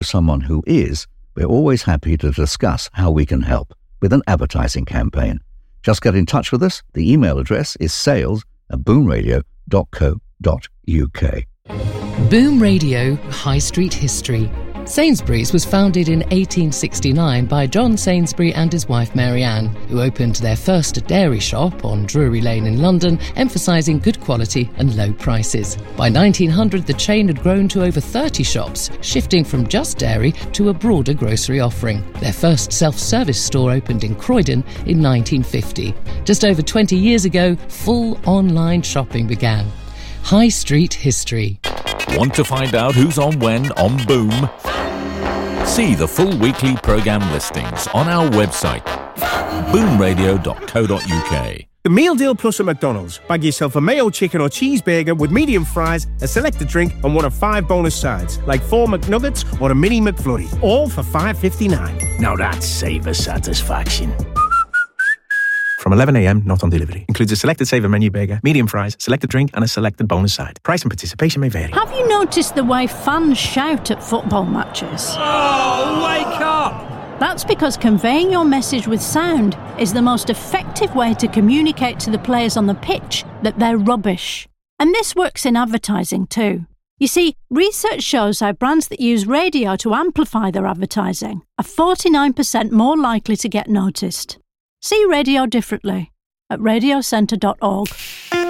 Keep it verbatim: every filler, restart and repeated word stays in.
someone who is, we're always happy to discuss how we can help with an advertising campaign. Just get in touch with us. The email address is sales at boomradio dot co dot uk. Boom Radio High Street History. Sainsbury's was founded in eighteen sixty-nine by John Sainsbury and his wife Marianne, who opened their first dairy shop on Drury Lane in London, emphasising good quality and low prices. By nineteen hundred, the chain had grown to over thirty shops, shifting from just dairy to a broader grocery offering. Their first self-service store opened in Croydon in nineteen fifty. Just over twenty years ago, full online shopping began. High Street History. Want to find out who's on when on Boom? See the full weekly programme listings on our website, boom radio dot co dot uk. The Meal Deal Plus at McDonald's. Bag yourself a mayo chicken or cheeseburger with medium fries, a selected drink and one of five bonus sides, like four McNuggets or a mini McFlurry, all for five fifty-nine. Now that's savour satisfaction. From eleven a.m, not on delivery. Includes a selected Saver menu burger, medium fries, selected drink and a selected bonus side. Price and participation may vary. Have you noticed the way fans shout at football matches? Oh, wake up! That's because conveying your message with sound is the most effective way to communicate to the players on the pitch that they're rubbish. And this works in advertising too. You see, research shows how brands that use radio to amplify their advertising are forty-nine percent more likely to get noticed. See radio differently at radio centre dot org.